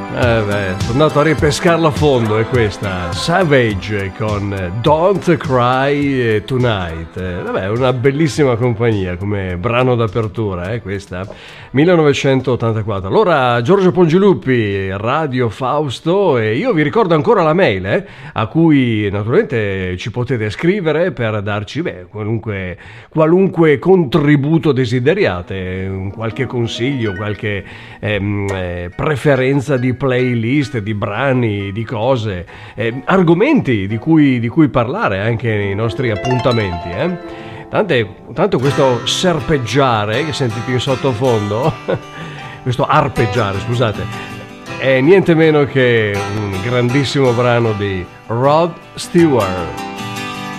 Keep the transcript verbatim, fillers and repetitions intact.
Eh beh, sono andato a ripescarla a fondo, è questa Savage con Don't Cry Tonight. Eh, vabbè, una bellissima compagnia come brano d'apertura, eh, questa millenovecentottantaquattro. Allora, Giorgio Pongiluppi, Radio Fausto, e io vi ricordo ancora la mail, eh, a cui naturalmente ci potete scrivere per darci beh, qualunque, qualunque contributo desideriate, qualche consiglio, qualche ehm, eh, preferenza di playlist, di brani, di cose, eh, argomenti di cui, di cui parlare anche nei nostri appuntamenti. Eh? Tante, tanto questo serpeggiare che sentite in sottofondo, questo arpeggiare, scusate, è niente meno che un grandissimo brano di Rod Stewart.